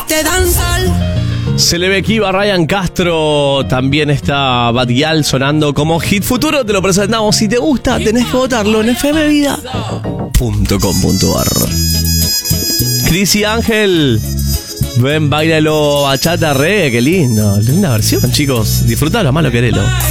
este danzal. Se le ve aquí a Ryan Castro. También está Bad Gyal sonando como hit futuro. Te lo presentamos. Si te gusta, tenés que votarlo en fmvida.com.ar. Cris y Ángel, ven, bailalo bachata reggae. Qué lindo. Linda versión, chicos. Disfrutalo, malo querelo.